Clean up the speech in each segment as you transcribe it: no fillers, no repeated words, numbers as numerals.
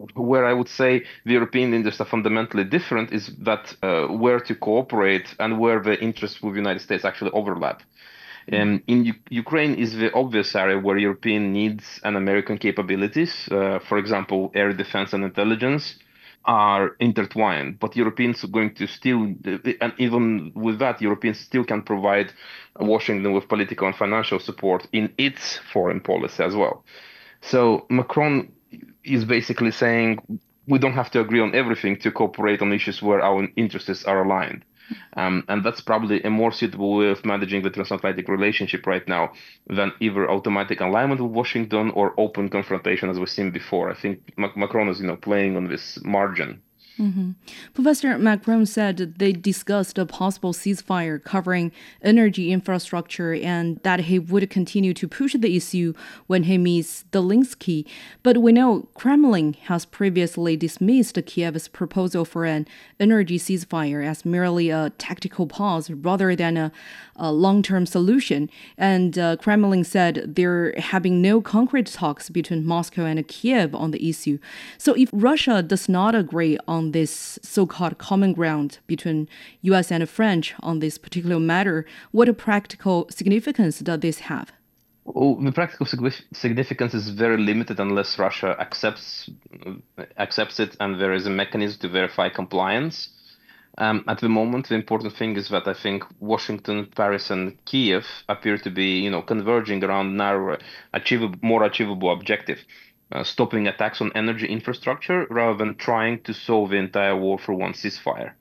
where I would say the European interests are fundamentally different is that where to cooperate and where the interests with the United States actually overlap. In Ukraine is the obvious area where European needs and American capabilities, for example, air defense and intelligence, are intertwined. But Europeans are going to still, and even with that, Europeans still can provide Washington with political and financial support in its foreign policy as well. So Macron is basically saying we don't have to agree on everything to cooperate on issues where our interests are aligned. And that's probably a more suitable way of managing the transatlantic relationship right now than either automatic alignment with Washington or open confrontation, as we've seen before. I think Macron is, playing on this margin. Professor Macron said they discussed a possible ceasefire covering energy infrastructure and that he would continue to push the issue when he meets Zelensky. But we know Kremlin has previously dismissed Kiev's proposal for an energy ceasefire as merely a tactical pause rather than a long-term solution. And Kremlin said there have been no concrete talks between Moscow and Kiev on the issue. So if Russia does not agree on this so-called common ground between U.S. and French on this particular matter, what practical significance does this have? Well, the practical significance is very limited unless Russia accepts it and there is a mechanism to verify compliance. At the moment, the important thing is that I think Washington, Paris, and Kiev appear to be, converging around narrower, more achievable objective. Stopping attacks on energy infrastructure rather than trying to solve the entire war for one ceasefire.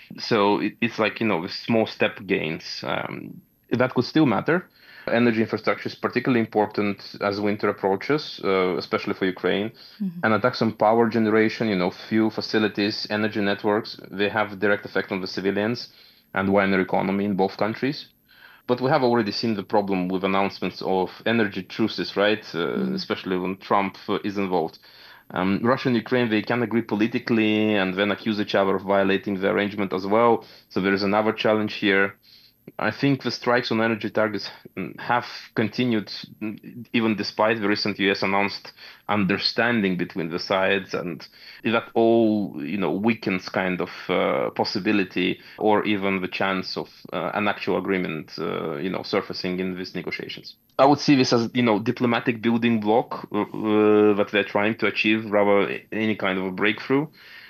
So it's like, with small step gains. That could still matter. Energy infrastructure is particularly important as winter approaches, especially for Ukraine. And attacks on power generation, fuel facilities, energy networks, they have a direct effect on the civilians and wider economy in both countries. But we have already seen the problem with announcements of energy truces, right? Especially when Trump is involved. Russia and Ukraine, they can agree politically and then accuse each other of violating the arrangement as well. So there is another challenge here. I think the strikes on energy targets have continued even despite the recent US announced understanding between the sides, and that all, weakens kind of possibility or even the chance of an actual agreement, surfacing in these negotiations. I would see this as, diplomatic building block that they're trying to achieve rather any kind of a breakthrough.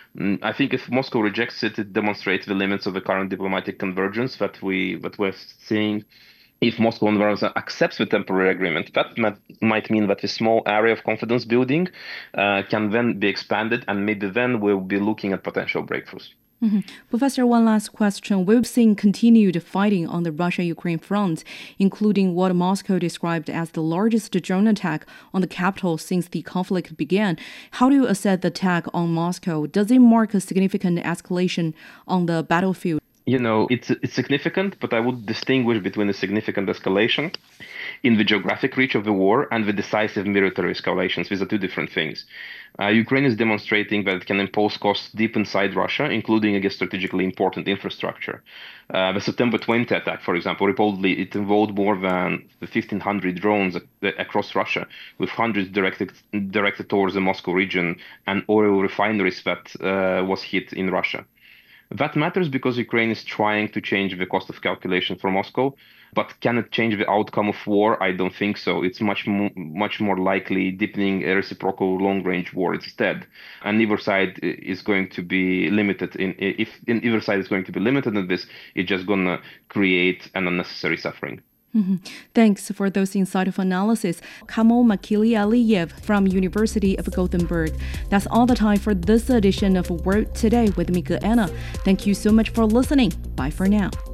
I think if Moscow rejects it, it demonstrates the limits of the current diplomatic convergence that we're seeing. If Moscow and Russia accepts the temporary agreement, that might mean that a small area of confidence building can then be expanded, and maybe then we'll be looking at potential breakthroughs. Professor, one last question. We've seen continued fighting on the Russia-Ukraine front, including what Moscow described as the largest drone attack on the capital since the conflict began. How do you assess the attack on Moscow? Does it mark a significant escalation on the battlefield? It's significant, but I would distinguish between a significant escalation in the geographic reach of the war and the decisive military escalations. These are two different things. Ukraine is demonstrating that it can impose costs deep inside Russia, including against strategically important infrastructure. The September 20 attack, for example, reportedly it involved more than 1,500 drones across Russia, with hundreds directed towards the Moscow region and oil refineries that was hit in Russia. That matters because Ukraine is trying to change the cost of calculation for Moscow, but can it change the outcome of war? I don't think so. It's much more likely deepening a reciprocal long-range war instead. And neither side is going to be limited if either side is going to be limited in this, it's just gonna create an unnecessary suffering. Thanks for those insightful analysis. Kamol Makili-Aliyev from University of Gothenburg. That's all the time for this edition of World Today with me, Anna. Thank you so much for listening. Bye for now.